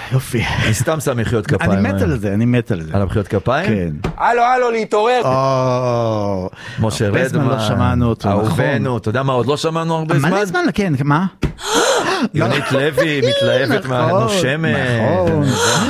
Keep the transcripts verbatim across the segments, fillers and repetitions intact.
יופי. אני סתם שם מחיאות כפיים. אני מת על זה, אני מת על זה. על המחיאות כפיים? כן. הלו, הלו, להתעורר. משה רדמן. הרבה זמן לא שמענו אותו, נכון. אהובנו, אתה יודע מה עוד לא שמענו הרבה זמן? מלא זמן, כן, מה? יונית לוי מתלהבת מהנושמת. נכון.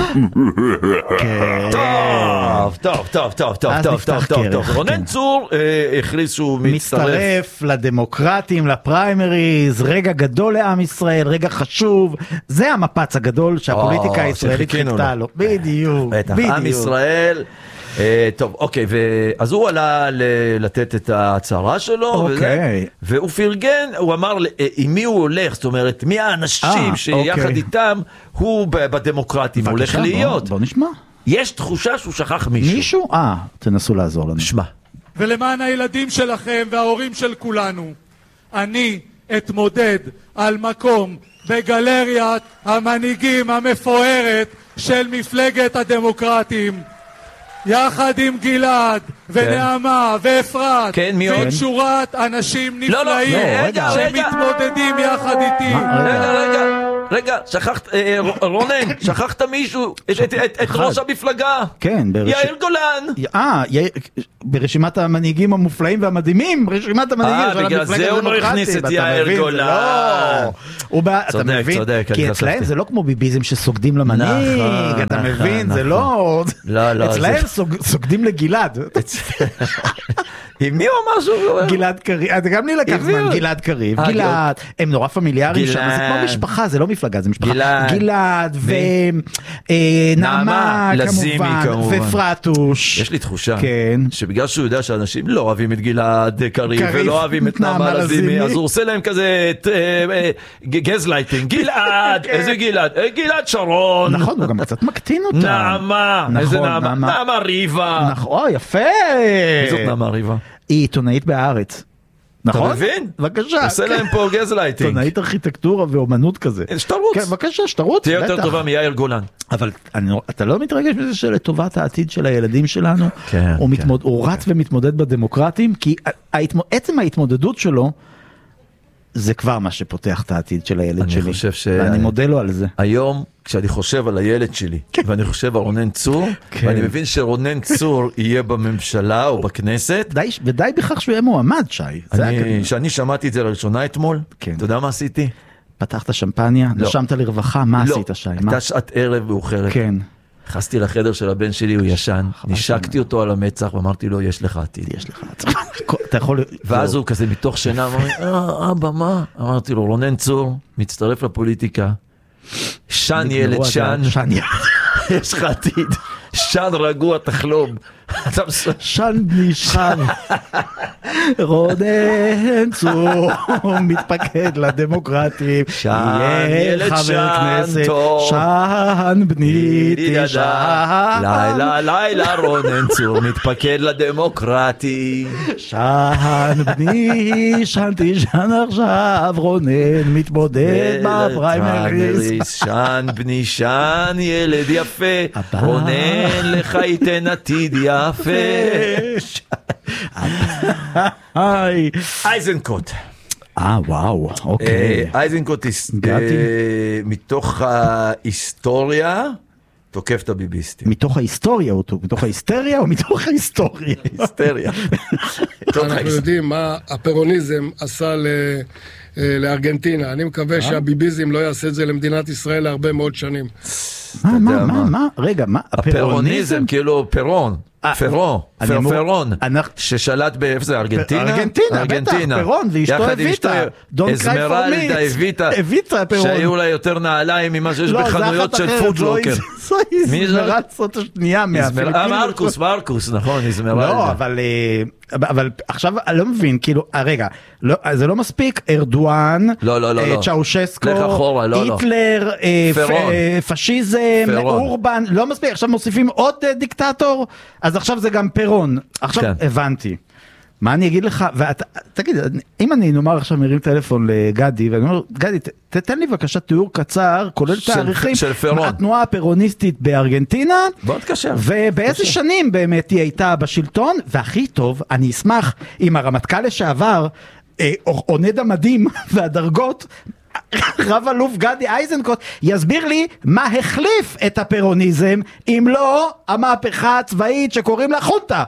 טוב, טוב, טוב, טוב, טוב, טוב, טוב, טוב. רונן צור הכריז שהוא מצטרף. מצטרף לדמוקרטים, לפריימריז, רגע גדול לעם ישראל, רגע חשוב. זה המפץ הגדול שהפוליטיקה הישראלית חיכתה לו. בדיוק, בדיוק. עם ישראל... טוב, אוקיי, אז הוא עלה לתת את ההצהרה שלו, והוא פרגן, הוא אמר עם מי הוא הולך, זאת אומרת, מי האנשים שיחד איתם הוא בדמוקרטים הולך להיות. בוא נשמע. יש תחושה שהוא שכח מישהו. מישהו? אה, תנסו לעזור לנו. נשמע. ולמען הילדים שלכם וההורים של כולנו, אני אתמודד על מקום בגלריית המנהיגים המפוארת של מפלגת הדמוקרטים. יחד עם גלעד ונעמה ואפרת ועם שורת אנשים נפלאים שמתמודדים יחד איתי. רגע, רגע, רגע, שכחת, רונן, שכחת מישהו, את ראש המפלגה. כן, יאיר גולן. אה, ברשימת המנהיגים המופלאים והמדהימים, ברשימת המנהיגים של המפלגה הדמוקרטית. בגלל זה הוא לא הכניס את יאיר גולן. צודק, צודק. כי אצלהם זה לא כמו ביביזם שסוגדים למנהיג, אתה מבין? זה לא... אצלהם סוגדים לגלעד. עם מי הוא אמר שהוא? גלעד קריב, גם לי לקח זמן, גלעד קריב, גלעד, הם נורא פמיליאריים שם, זה כמו משפחה, זה לא מפלגה, זה משפחה. גלעד ונעמה כמובן, ופרטוש. יש לי תחושה שבגלל שהוא יודע שאנשים לא אוהבים את גלעד קריב ולא אוהבים את נעמה לזימי, אז הוא עושה להם כזה גזלייטינג. גלעד, איזה גלעד? גלעד שרון. נכון, הוא גם קצת מקטין אותה. נעמה, איזה נעמה? נעמה ריבה. נכון, יפה. מי זאת נעמה ריבה? היא עיתונאית בארץ. נכון? אתה מבין? בבקשה. עושה להם פה גזלייטינג. עיתונאית ארכיטקטורה ואומנות כזה. שתרוץ. כן, בבקשה, שתרוץ. תהיה יותר טובה מיאיר גולן. אבל אתה לא מתרגש מזה שלטובת העתיד של הילדים שלנו, הוא רץ ומתמודד בדמוקרטים, כי עצם ההתמודדות שלו, זה כבר מה שפותח את העתיד של הילד שלי. אני חושב ש... ואני מודה לו על זה. היום, כשאני חושב על הילד שלי, ואני חושב על רונן צור, ואני מבין שרונן צור יהיה בממשלה או בכנסת. ודי בכך שהוא יהיה מועמד, שי. שאני שמעתי את זה לראשונה אתמול, אתה יודע מה עשיתי? פתחת שמפניה, נשמת לרווחה, מה עשית, שי? הייתה שעת ערב מאוחרת. כן. נכנסתי לחדר של הבן שלי, הוא ישן, נשקתי אותו על המצח ואמרתי לו, יש לך עתיד. יש לך עתיד. אתה יכול... ואז הוא כזה מתוך שינה, אמר לי, אה, אבא, מה? אמרתי לו, רונן צור, מצטרף לפוליטיקה, שן ילד, שן, יש לך עתיד, שן רגוע תחלום. שן בני שן, רונן צור מתפקד לדמוקרטים, שן ילד שן טוב, שן בני תשע, לילה לילה רונן צור מתפקד לדמוקרטים, שן בני שן תשען עכשיו, רונן מתמודד בפריימריז, שן בני שן ילד יפה, רונן לך ייתן עתיד יפה. אייזנקוט. אה, וואו, אוקיי. אייזנקוט מתוך ההיסטוריה תוקף את הביביסטים. מתוך ההיסטוריה אותו, מתוך ההיסטריה או מתוך ההיסטוריה? היסטריה. אנחנו יודעים מה הפרוניזם עשה לארגנטינה. אני מקווה שהביביזם לא יעשה את זה למדינת ישראל להרבה מאוד שנים. מה, מה, מה, מה? רגע, מה? הפרוניזם, כאילו פירון. פרון, פרון, ששלט באיפה זה, ארגנטינה? ארגנטינה, בטח, פרון, ואשתו הביטה, אזמרלדה הביטה, שהיו לה יותר נעליים ממה שיש בחנויות של פודלוקר. מי זה? אזמרלדה השנייה מהפיליפינים. מרקוס, מרקוס, נכון, אזמרלדה. לא, אבל... אבל עכשיו אני לא מבין, כאילו, רגע, זה לא מספיק, ארדואן, צ'אושסקו, היטלר, פשיזם, אורבן, לא מספיק, עכשיו מוסיפים עוד דיקטטור, אז עכשיו זה גם פרון, עכשיו הבנתי. מה אני אגיד לך, תגיד, אם אני נאמר עכשיו מרים טלפון לגדי, ואני אומר, גדי, תתן לי בבקשה תיאור קצר, כולל תאריכים, מהתנועה הפרוניסטית בארגנטינה, ובאיזה שנים באמת היא הייתה בשלטון, והכי טוב, אני אשמח אם הרמטכ"ל לשעבר, עונד המדים והדרגות, רב אלוף גדי איזנקוט יסביר לי מה החליף את הפרוניזם, אם לא המהפכה הצבאית שקוראים לה חונטה.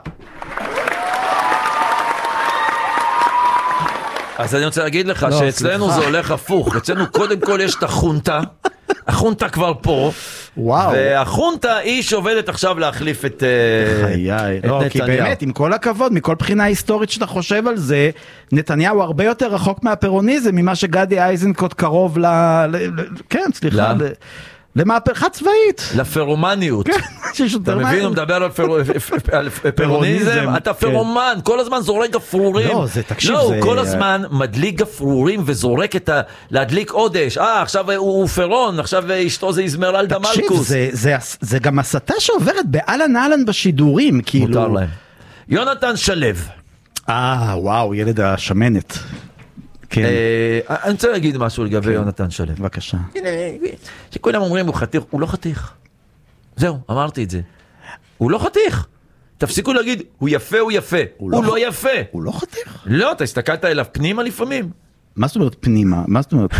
אז אני רוצה להגיד לך שאצלנו זה הולך הפוך, אצלנו קודם כל יש את החונטה, החונטה כבר פה, והחונטה היא שעובדת עכשיו להחליף את נתניהו. כי באמת, עם כל הכבוד, מכל בחינה היסטורית שאתה חושב על זה, נתניהו הרבה יותר רחוק מהפרוניזם ממה שגדי איזנקוט קרוב ל... כן, סליחה, למהפכה צבאית. לפרומניות. אתה מבין, הוא מדבר על פרוניזם, אתה פרומן, כל הזמן זורק גפרורים. לא, זה תקשיב. לא, הוא כל הזמן מדליק גפרורים וזורק את ה... להדליק עוד אש. אה, עכשיו הוא פרון, עכשיו אשתו זה יזמרלדה מלכוס. תקשיב, זה גם הסתה שעוברת באלן אלן בשידורים, כאילו. מותר להם. יונתן שלו. אה, וואו, ילד השמנת. כן. אני רוצה להגיד משהו לגבי יונתן שלו. בבקשה. שכולם אומרים הוא חתיך, הוא לא חתיך. זהו, אמרתי את זה. הוא לא חתיך. תפסיקו להגיד, הוא יפה, הוא יפה. הוא לא יפה. הוא לא חתיך? לא, אתה הסתכלת אליו פנימה לפעמים. מה זאת אומרת פנימה? מה זאת אומרת?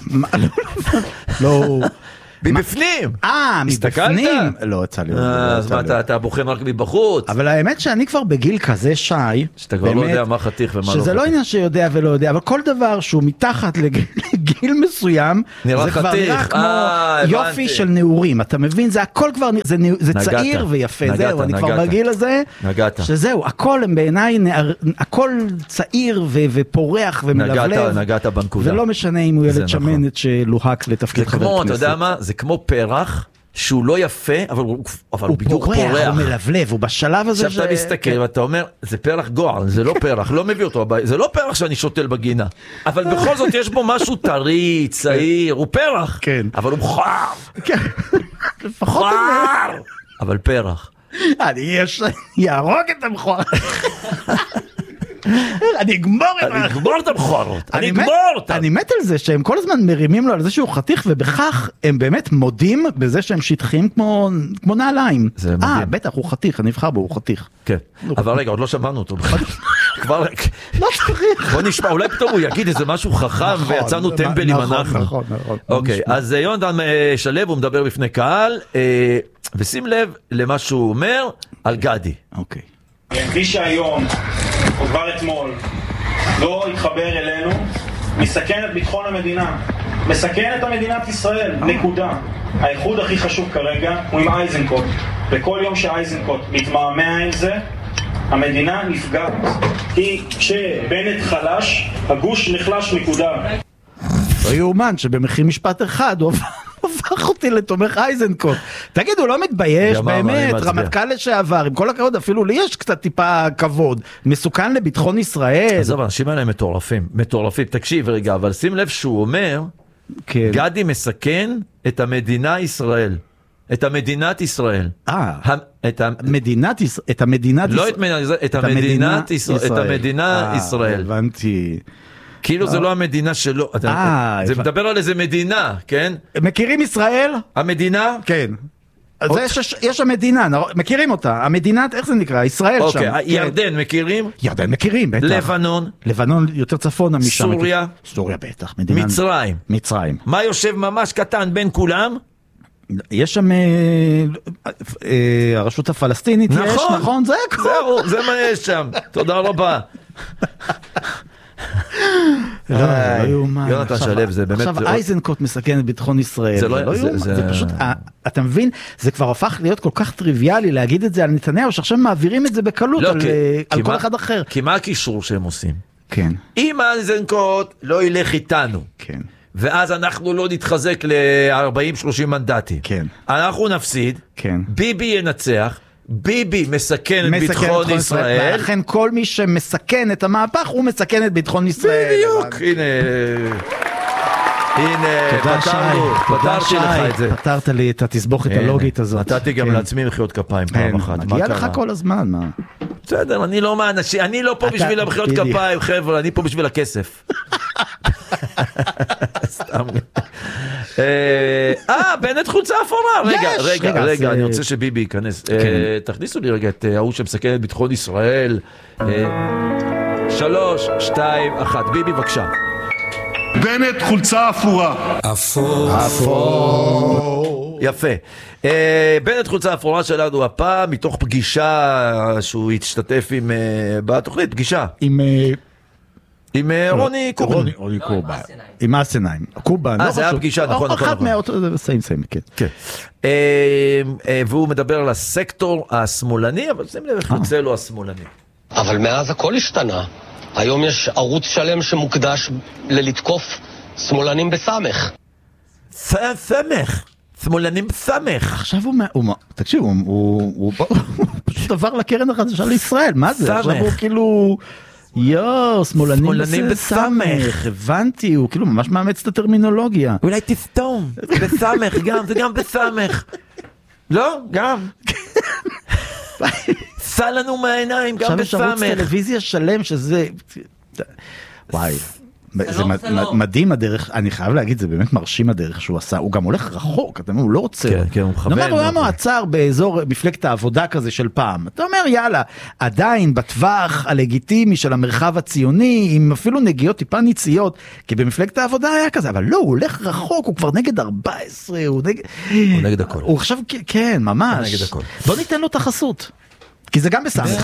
לא... מבפנים. אה, מבפנים. לא, יצא לי. אז מה, אתה בוחן רק מבחוץ. אבל האמת שאני כבר בגיל כזה שי, שאתה כבר לא יודע מה חתיך ומה לא חתיך. שזה לא עניין שיודע ולא יודע, אבל כל דבר שהוא מתחת לגיל מסוים, זה כבר נראה כמו יופי של נעורים. אתה מבין? זה הכל כבר, זה צעיר ויפה. זהו, אני כבר בגיל הזה, שזהו, הכל הם בעיניי, הכל צעיר ופורח ומלבלב. נגעת בנקודה. ולא משנה אם הוא ילד שמנת שלוהק לתפקיד חבר כנסת. אתה יודע מה? זה כמו פרח שהוא לא יפה, אבל הוא, אבל הוא בדיוק פורח. הוא מלבלב, הוא בשלב הזה. עכשיו אתה מסתכל ואתה אומר, זה פרח גועל, זה לא פרח, לא מביא אותו הבית, זה לא פרח שאני שותל בגינה. אבל בכל זאת יש בו משהו טרי, צעיר, הוא פרח. כן. אבל הוא מכוער. כן. לפחות מכוער. אבל פרח. אני יהרוג את המכוער. אני אגמור את אני אגמור את המכוערות, אני אגמור אותם. אני מת על זה שהם כל הזמן מרימים לו על זה שהוא חתיך, ובכך הם באמת מודים בזה שהם שטחים כמו נעליים. אה, בטח, הוא חתיך, אני אבחר בו, הוא חתיך. כן, אבל רגע, עוד לא שמענו אותו. כבר... לא צריך. בוא נשמע, אולי פתאום הוא יגיד איזה משהו חכם, ויצאנו טמבלים אנחנו. נכון, נכון. אוקיי, אז יונתן שלו, הוא מדבר בפני קהל, ושים לב למה שהוא אומר על גדי. אוקיי. מי שהיום, או כבר אתמול, לא יתחבר אלינו, מסכן את ביטחון המדינה, מסכן את המדינת ישראל, נקודה. האיחוד הכי חשוב כרגע הוא עם איזנקוט, וכל יום שאיזנקוט מתמהמה עם זה, המדינה נפגעת. כי כשבנט חלש, הגוש נחלש, נקודה. לא יאומן שבמחיר משפט אחד הוא הפך אותי לתומך איזנקוט. תגיד, הוא לא מתבייש באמת, רמטכ"ל לשעבר, עם כל הכבוד, אפילו לי יש קצת טיפה כבוד, מסוכן לביטחון ישראל. עזוב, האנשים האלה מטורפים, מטורפים. תקשיב רגע, אבל שים לב שהוא אומר, גדי מסכן את המדינה ישראל. את המדינת ישראל. אה, את המדינת ישראל. את המדינת ישראל. לא את מדינת, את המדינת ישראל. את המדינה ישראל. הבנתי. כאילו זה לא המדינה שלו. זה מדבר על איזה מדינה, כן? מכירים ישראל? המדינה? כן. יש המדינה, מכירים אותה. המדינה, איך זה נקרא? ישראל שם. אוקיי, ירדן מכירים? ירדן מכירים, בטח. לבנון? לבנון יותר צפונה משם. סוריה? סוריה בטח. מצרים? מצרים. מה יושב ממש קטן בין כולם? יש שם הרשות הפלסטינית, יש, נכון, זה הכל. זהו, זה מה יש שם. תודה רבה. יונתן שלו זה באמת... עכשיו אייזנקוט מסכן את ביטחון ישראל. זה פשוט, אתה מבין, זה כבר הפך להיות כל כך טריוויאלי להגיד את זה על נתניהו, שעכשיו מעבירים את זה בקלות על כל אחד אחר. כי מה הקישור שהם עושים? כן. אם אייזנקוט לא ילך איתנו, כן. ואז אנחנו לא נתחזק ל-ארבעים שלושים מנדטים. כן. אנחנו נפסיד, כן. ביבי ינצח, ביבי מסכן את ביטחון ישראל. ולכן כל מי שמסכן את המהפך, הוא מסכן את ביטחון ישראל. בדיוק, הנה... הנה, פתרנו, פתרתי לך את זה. פתרת לי את התסבוכת הלוגית הזאת. נתתי גם לעצמי מחיאות כפיים פעם אחת. מגיע לך כל הזמן, מה? בסדר, אני לא מהאנשים, אני לא פה בשביל המחיאות כפיים, חבר'ה, אני פה בשביל הכסף. סתם. אה, בנט חולצה אפורה. רגע, רגע, רגע, אני רוצה שביבי ייכנס. תכניסו לי רגע את ההוא שמסכן את ביטחון ישראל. שלוש, שתיים, אחת. ביבי, בבקשה. בנט חולצה אפורה. אפור. אפור. יפה. בנט חולצה אפורה שלנו הפעם, מתוך פגישה שהוא התשתתף עם, בתוכנית, פגישה. עם... עם רוני קובן. רוני קובן. עם אסנהיים. קובן. אה, זה היה פגישה, נכון, נכון. אחת מהאותו, סיים, סיים, כן. והוא מדבר על הסקטור השמאלני, אבל שים לב איך יוצא לו השמאלני. אבל מאז הכל השתנה. היום יש ערוץ שלם שמוקדש ללתקוף שמאלנים בסמך. סמך. שמאלנים בסמך. עכשיו הוא, תקשיב, הוא פשוט עבר לקרן החדשה לישראל. מה זה? עכשיו הוא כאילו... יו, שמאלנים בסמך, הבנתי, הוא כאילו ממש מאמץ את הטרמינולוגיה. אולי תסתום, בסמך גם, זה גם בסמך. לא, גם. סע לנו מהעיניים, גם בסמך. עכשיו יש ערוץ טלוויזיה שלם שזה... וואי. זה מדהים הדרך, אני חייב להגיד, זה באמת מרשים הדרך שהוא עשה, הוא גם הולך רחוק, אתה אומר, הוא לא עוצר. כן, כן, הוא מכוון. נאמר, הוא היה מעצר באזור מפלגת העבודה כזה של פעם. אתה אומר, יאללה, עדיין בטווח הלגיטימי של המרחב הציוני, עם אפילו נגיעות טיפה ניציות, כי במפלגת העבודה היה כזה, אבל לא, הוא הולך רחוק, הוא כבר נגד ארבע עשרה, הוא נגד... הוא נגד הכל. הוא עכשיו, כן, ממש. נגד הכל. בוא ניתן לו את החסות. כי זה גם בסמך.